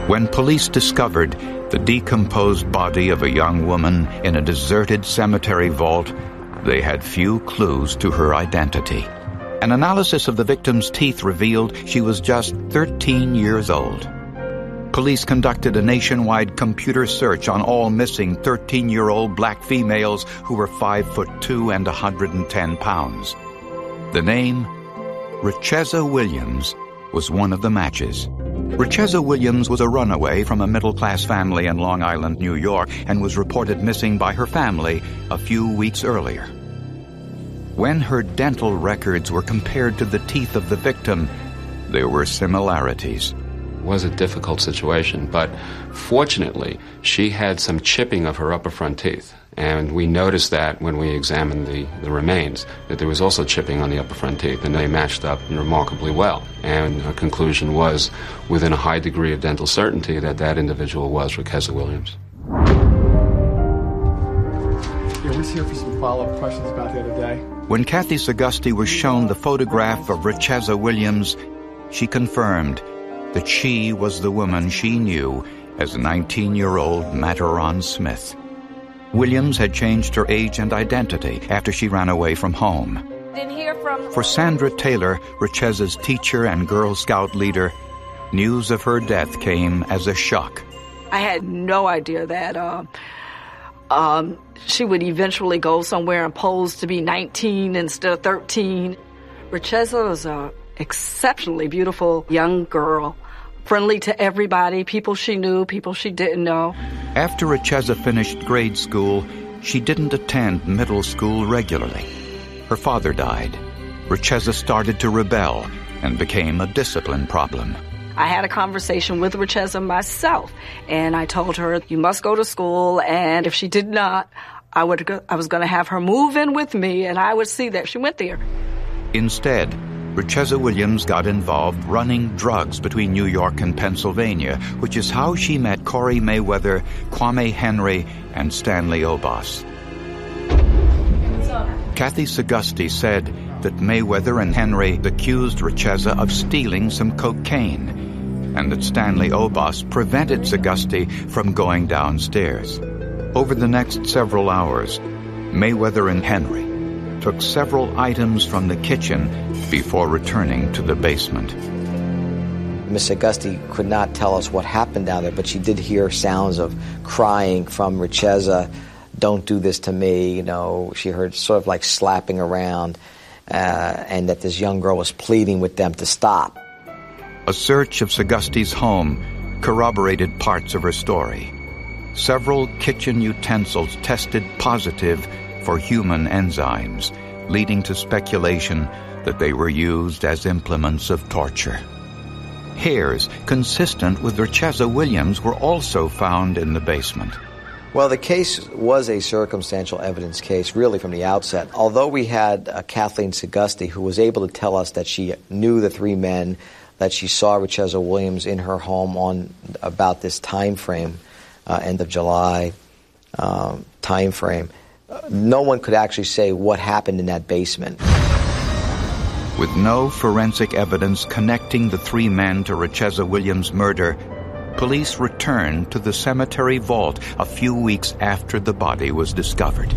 When police discovered the decomposed body of a young woman in a deserted cemetery vault, they had few clues to her identity. An analysis of the victim's teeth revealed she was just 13 years old. Police conducted a nationwide computer search on all missing 13-year-old black females who were 5'2" and 110 pounds. The name, Richeza Williams, was one of the matches. Richeza Williams was a runaway from a middle-class family in Long Island, New York, and was reported missing by her family a few weeks earlier. When her dental records were compared to the teeth of the victim, there were similarities. It was a difficult situation, but fortunately, she had some chipping of her upper front teeth. And we noticed that when we examined the remains, that there was also chipping on the upper front teeth, and they matched up remarkably well. And our conclusion was, within a high degree of dental certainty, that that individual was Richeza Williams. Yeah, we're here for some follow-up questions about the other day. When Kathy Sagusty was shown the photograph of Richeza Williams, she confirmed that she was the woman she knew as 19-year-old Mataron Smith. Williams had changed her age and identity after she ran away from home. For Sandra Taylor, Richeza's teacher and Girl Scout leader, news of her death came as a shock. I had no idea that she would eventually go somewhere and pose to be 19 instead of 13. Richeza was an exceptionally beautiful young girl, friendly to everybody, people she knew, people she didn't know. After Richeza finished grade school, she didn't attend middle school regularly. Her father died. Richeza started to rebel and became a discipline problem. I had a conversation with Richeza myself, and I told her, you must go to school, and if she did not, I was going to have her move in with me, and I would see that she went there. Instead, Richeza Williams got involved running drugs between New York and Pennsylvania, which is how she met Corey Mayweather, Kwame Henry, and Stanley Obas. Kathy Sagusty said that Mayweather and Henry accused Richeza of stealing some cocaine, and that Stanley Obas prevented Sagusty from going downstairs. Over the next several hours, Mayweather and Henry took several items from the kitchen before returning to the basement. Miss Sagusty could not tell us what happened down there, but she did hear sounds of crying from Richeza, "Don't do this to me." You know, she heard sort of like slapping around, and that this young girl was pleading with them to stop. A search of Sagusty's home corroborated parts of her story. Several kitchen utensils tested positive for human enzymes, leading to speculation that they were used as implements of torture. Hairs consistent with Richeza Williams were also found in the basement. Well, the case was a circumstantial evidence case, really, from the outset. Although we had Kathleen Sagusty, who was able to tell us that she knew the three men, that she saw Richeza Williams in her home on about this time frame, end of July time frame, no one could actually say what happened in that basement. With no forensic evidence connecting the three men to Richeza Williams' murder, police returned to the cemetery vault a few weeks after the body was discovered.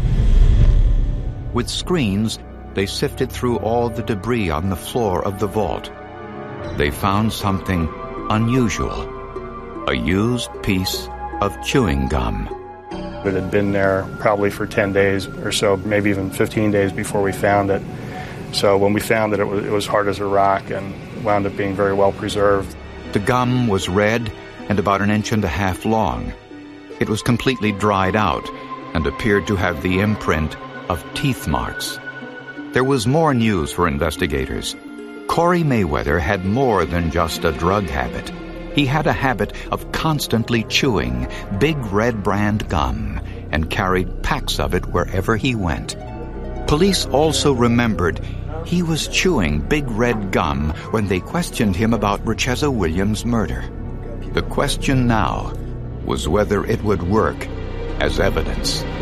With screens, they sifted through all the debris on the floor of the vault. They found something unusual, a used piece of chewing gum. It had been there probably for 10 days or so, maybe even 15 days before we found it. So when we found it, it was hard as a rock and wound up being very well preserved. The gum was red and about 1.5 inches long. It was completely dried out and appeared to have the imprint of teeth marks. There was more news for investigators. Corey Mayweather had more than just a drug habit. He had a habit of constantly chewing Big Red brand gum and carried packs of it wherever he went. Police also remembered he was chewing Big Red gum when they questioned him about Richeza Williams' murder. The question now was whether it would work as evidence.